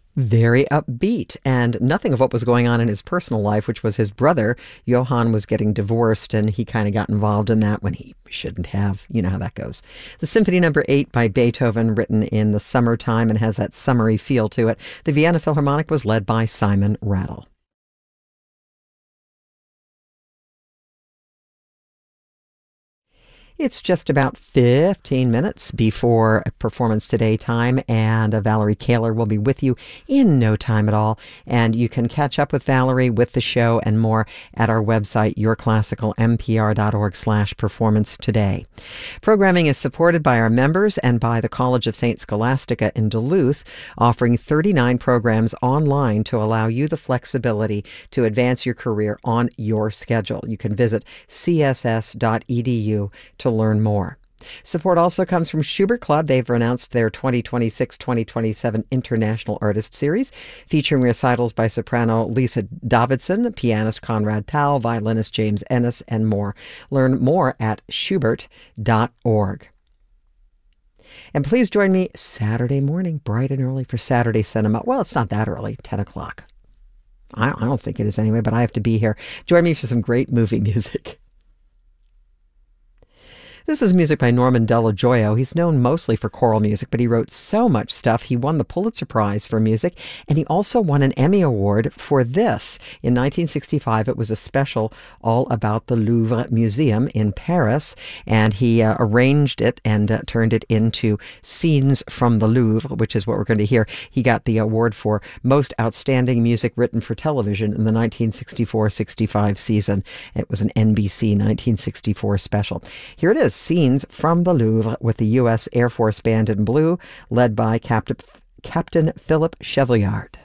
Very upbeat, and nothing of what was going on in his personal life, which was his brother, Johann, was getting divorced, and he kind of got involved in that when he shouldn't have. You know how that goes. The Symphony Number 8 by Beethoven, written in the summertime and has that summery feel to it. The Vienna Philharmonic was led by Simon Rattle. It's just about 15 minutes before Performance Today time, and Valerie Kaler will be with you in no time at all. And you can catch up with Valerie, with the show, and more at our website, yourclassicalmpr.org/performance today. Programming is supported by our members and by the College of St. Scholastica in Duluth, offering 39 programs online to allow you the flexibility to advance your career on your schedule. You can visit css.edu to learn more. Support also comes from Schubert Club. They've announced their 2026-2027 International Artist Series, featuring recitals by soprano Lisa Davidson, pianist Conrad Tao, violinist James Ennis, and more. Learn more at schubert.org. And please join me Saturday morning, bright and early, for Saturday Cinema. Well, it's not that early, 10 o'clock. I don't think it is anyway, but I have to be here. Join me for some great movie music. This is music by Norman Dello Joio. He's known mostly for choral music, but he wrote so much stuff. He won the Pulitzer Prize for music, and he also won an Emmy Award for this. In 1965, it was a special all about the Louvre Museum in Paris, and he arranged it and turned it into Scenes from the Louvre, which is what we're going to hear. He got the award for Most Outstanding Music Written for Television in the 1964-65 season. It was an NBC 1964 special. Here it is. Scenes from the Louvre, with the U.S. Air Force Band in blue, led by Captain Philip Chevaliard.